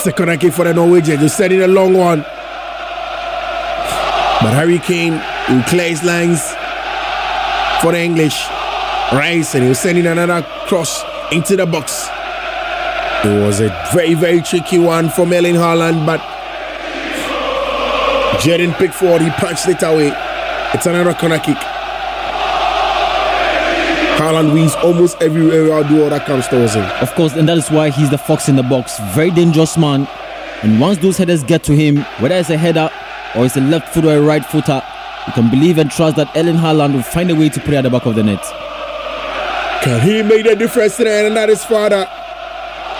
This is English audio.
It's a corner kick for the Norwegians. Just setting a long one. But Harry Kane will clear his lines for the English. Rice, and he was sending another cross into the box. It was a very, very tricky one from Erling Haaland, but Jordan Pickford, he punched it away. It's another corner kick. Haaland wins almost everywhere I do all that comes towards him. Of course, and that is why he's the fox in the box. Very dangerous man. And once those headers get to him, whether it's a header or it's a left foot or a right footer, you can believe and trust that Erling Haaland will find a way to put it at the back of the net. Can he make the difference today? And that is father.